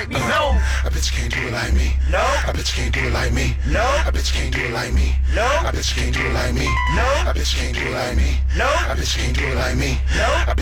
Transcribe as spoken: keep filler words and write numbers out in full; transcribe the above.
like me. No. I bet you can't do it like me. No. I bet you can't do it like me. No. I bet you can't do it like me. No. I bet you can't do it like me. No. I bet you can't do it like me. No. I bet you can't do it like me. No. I bet